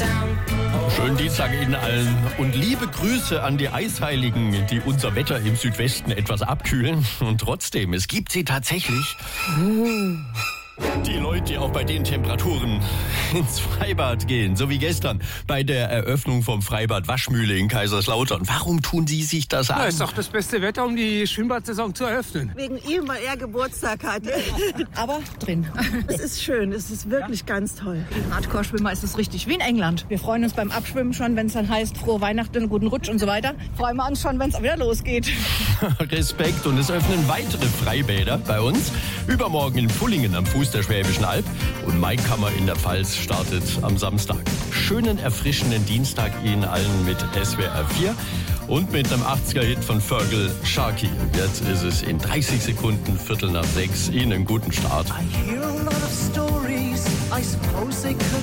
Schönen Dienstag Ihnen allen und liebe Grüße an die Eisheiligen, die unser Wetter im Südwesten etwas abkühlen. Und trotzdem, es gibt sie tatsächlich. Die Leute, die auch bei den Temperaturen ins Freibad gehen, so wie gestern bei der Eröffnung vom Freibad Waschmühle in Kaiserslautern. Warum tun Sie sich das an? Ja, ist doch das beste Wetter, um die Schwimmbadsaison zu eröffnen. Wegen ihm, weil er Geburtstag hat. Aber drin. Es ist schön, es ist wirklich ganz toll. Für Hardcore-Schwimmer ist es richtig wie in England. Wir freuen uns beim Abschwimmen schon, wenn es dann heißt, frohe Weihnachten, guten Rutsch und so weiter. Freuen wir uns schon, wenn es wieder losgeht. Respekt. Und es öffnen weitere Freibäder bei uns. Übermorgen in Pfullingen am Fuß der Schwäbischen Alb. Und Mainkammer in der Pfalz startet am Samstag. Schönen, erfrischenden Dienstag Ihnen allen mit SWR 4 und mit einem 80er-Hit von Fergal, Sharky. Jetzt ist es in 30 Sekunden, 5:45. Ihnen einen guten Start. I hear a lot of stories. I suppose they could